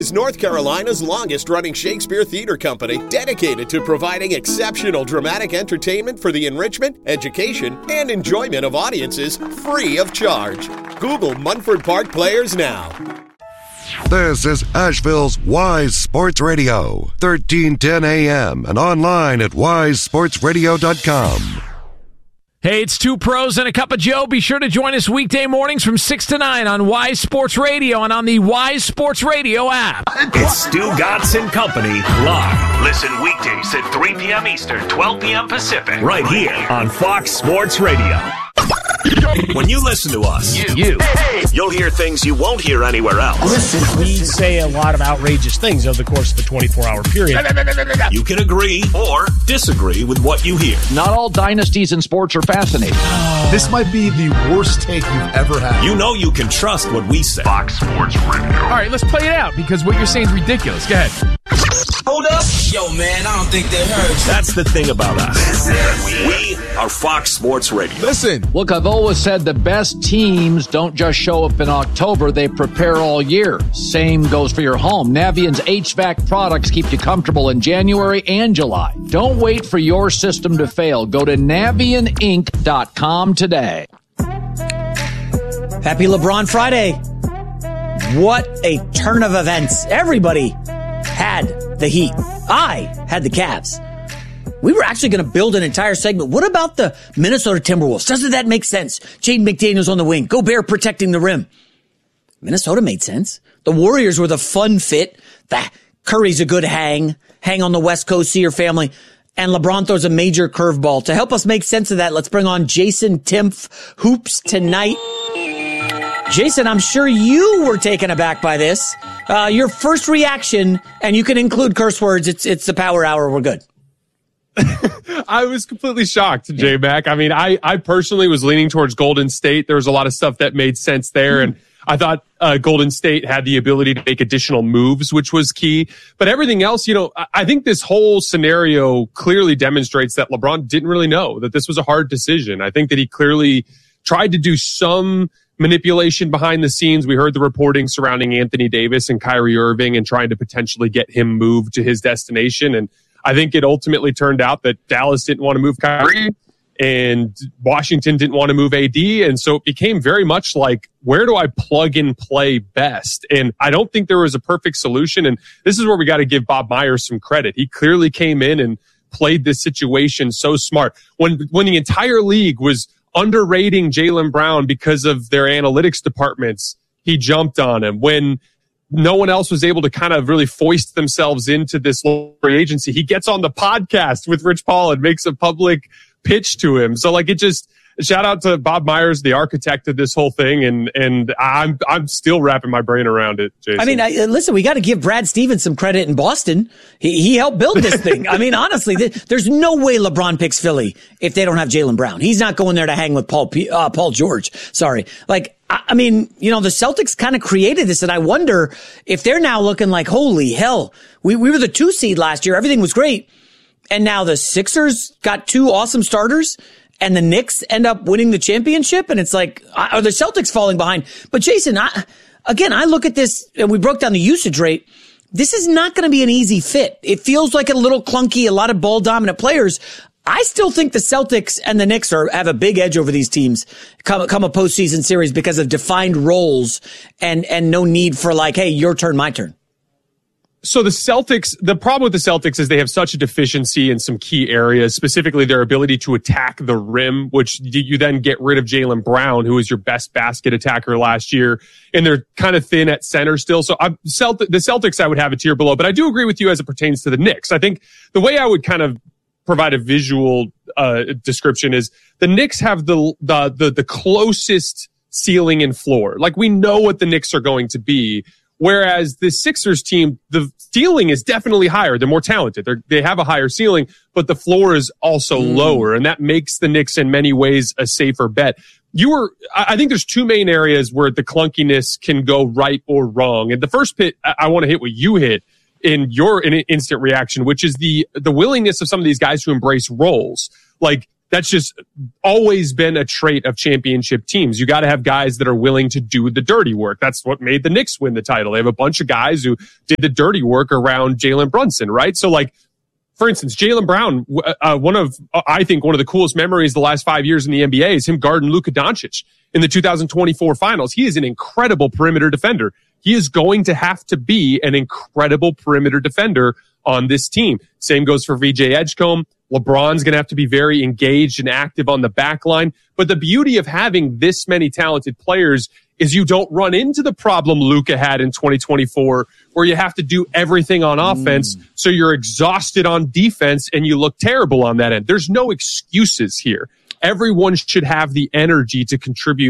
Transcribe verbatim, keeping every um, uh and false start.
is North Carolina's longest-running Shakespeare theater company, dedicated to providing exceptional dramatic entertainment for the enrichment, education, and enjoyment of audiences free of charge. Google Munford Park Players now. This is Asheville's Wise Sports Radio, thirteen ten A M and online at wise sports radio dot com. Hey, it's Two Pros and a Cup of Joe. Be sure to join us weekday mornings from six to nine on Wise Sports Radio and on the Wise Sports Radio app. It's Stu Gatz and Company live. Listen weekdays at three p.m. Eastern, twelve p.m. Pacific, right here on Fox Sports Radio. When you listen to us, you, you you'll hear things you won't hear anywhere else. Listen, we say a lot of outrageous things over the course of a twenty-four hour period. You can agree or disagree with what you hear. Not all dynasties in sports are fascinating. This might be the worst take you've ever had. You know you can trust what we say. Fox Sports Radio. All right, let's play it out because what you're saying is ridiculous. Go ahead. Hold up. Yo, man, I don't think they heard you. That's the thing about us. We are Fox Sports Radio. Listen. Look, I've always said the best teams don't just show up in October. They prepare all year. Same goes for your home. Navient's H V A C products keep you comfortable in January and July. Don't wait for your system to fail. Go to navient inc dot com today. Happy LeBron Friday. What a turn of events. Everybody had the Heat. I had the Cavs. We were actually going to build an entire segment. What about the Minnesota Timberwolves? Doesn't that make sense? Jaden McDaniels on the wing. Gobert protecting the rim. Minnesota made sense. The Warriors were the fun fit. The Curry's a good hang. Hang on the West Coast, see your family. And LeBron throws a major curveball. To help us make sense of that, let's bring on Jason Timpf, Hoops Tonight. Jason, I'm sure you were taken aback by this. Uh, your first reaction, and you can include curse words. It's it's the power hour. We're good. I was completely shocked, J-Mac. I mean, I, I personally was leaning towards Golden State. There was a lot of stuff that made sense there. And I thought uh, Golden State had the ability to make additional moves, which was key. But everything else, you know, I, I think this whole scenario clearly demonstrates that LeBron didn't really know that this was a hard decision. I think that he clearly tried to do some manipulation behind the scenes. We heard the reporting surrounding Anthony Davis and Kyrie Irving and trying to potentially get him moved to his destination. And I think it ultimately turned out that Dallas didn't want to move Kyrie and Washington didn't want to move A D. And so it became very much like, where do I plug and play best? And I don't think there was a perfect solution. And this is where we got to give Bob Myers some credit. He clearly came in and played this situation so smart. When, when the entire league was underrating Jaylen Brown because of their analytics departments, he jumped on him. When no one else was able to kind of really foist themselves into this free agency, he gets on the podcast with Rich Paul and makes a public pitch to him. So like, it just, shout out to Bob Myers, the architect of this whole thing. And, and I'm, I'm still wrapping my brain around it, Jason. I mean, I, listen, we got to give Brad Stevens some credit in Boston. He, he helped build this thing. I mean, honestly, th- there's no way LeBron picks Philly if they don't have Jaylen Brown. He's not going there to hang with Paul, P- uh, Paul George. Sorry. Like, I, I mean, you know, the Celtics kind of created this, and I wonder if they're now looking like, holy hell, we, we were the two seed last year. Everything was great. And now the Sixers got two awesome starters, and the Knicks end up winning the championship. And it's like, are the Celtics falling behind? But Jason, I, again, I look at this, and we broke down the usage rate. This is not going to be an easy fit. It feels like a little clunky, a lot of ball dominant players. I still think the Celtics and the Knicks are, have a big edge over these teams come, come a postseason series because of defined roles and, and no need for like, hey, your turn, my turn. So the Celtics, the problem with the Celtics is they have such a deficiency in some key areas, specifically their ability to attack the rim, which you then get rid of Jaylen Brown, who was your best basket attacker last year. And they're kind of thin at center still. So I'm Celt- the Celtics, I would have a tier below, but I do agree with you as it pertains to the Knicks. I think the way I would kind of provide a visual uh, description is the Knicks have the, the, the, the closest ceiling and floor. Like, we know what the Knicks are going to be. Whereas the Sixers team, the ceiling is definitely higher. They're more talented. They're, they have a higher ceiling, but the floor is also mm. lower. And that makes the Knicks in many ways a safer bet. You were, I think there's two main areas where the clunkiness can go right or wrong. And the first pit, I, I want to hit what you hit in your in instant reaction, which is the, the willingness of some of these guys to embrace roles. Like, That's just always been a trait of championship teams. You got to have guys that are willing to do the dirty work. That's what made the Knicks win the title. They have a bunch of guys who did the dirty work around Jalen Brunson, right? So like, for instance, Jaylen Brown, uh, one of, uh, I think one of the coolest memories the last five years in the N B A is him guarding Luka Doncic in the two thousand twenty-four finals. He is an incredible perimeter defender. He is going to have to be an incredible perimeter defender on this team. Same goes for V J Edgecombe. LeBron's going to have to be very engaged and active on the back line. But the beauty of having this many talented players is you don't run into the problem Luka had in twenty twenty-four, where you have to do everything on offense, mm. so you're exhausted on defense and you look terrible on that end. There's no excuses here. Everyone should have the energy to contribute